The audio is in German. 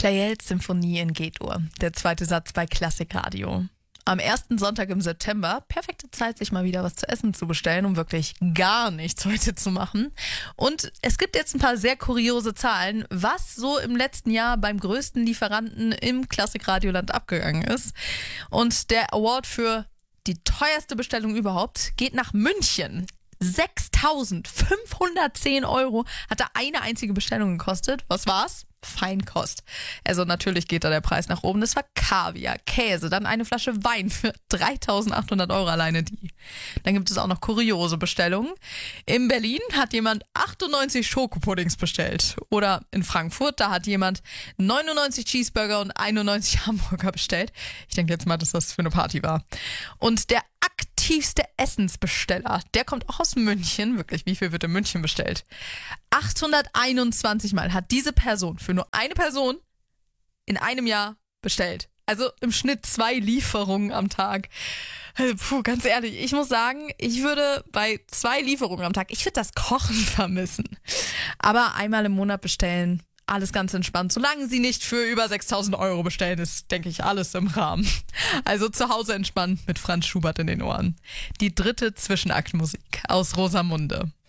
Pleyel-Symphonie in G-Dur, der zweite Satz bei Klassikradio. Am ersten Sonntag im September, perfekte Zeit, sich mal wieder was zu essen zu bestellen, um wirklich gar nichts heute zu machen. Und es gibt jetzt ein paar sehr kuriose Zahlen, was so im letzten Jahr beim größten Lieferanten im Klassikradioland abgegangen ist. Und der Award für die teuerste Bestellung überhaupt geht nach München. 6.510 € hat da eine einzige Bestellung gekostet. Was war's? Feinkost. Also natürlich geht da der Preis nach oben. Das war Kaviar, Käse, dann eine Flasche Wein für 3.800 € alleine die. Dann gibt es auch noch kuriose Bestellungen. In Berlin hat jemand 98 Schokopuddings bestellt. Oder in Frankfurt, da hat jemand 99 Cheeseburger und 91 Hamburger bestellt. Ich denke jetzt mal, dass das für eine Party war. Und der aktivste Essensbesteller, der kommt auch aus München. Wirklich, wie viel wird in München bestellt? 821 Mal hat diese Person für nur eine Person in einem Jahr bestellt. Also im Schnitt 2 Lieferungen am Tag. Ganz ehrlich, ich muss sagen, ich würde bei 2 Lieferungen am Tag, ich würde das Kochen vermissen. Aber einmal im Monat bestellen, alles ganz entspannt. Solange sie nicht für über 6.000 € bestellen, ist, denke ich, alles im Rahmen. Also zu Hause entspannt mit Franz Schubert in den Ohren. Die dritte Zwischenaktmusik aus Rosamunde.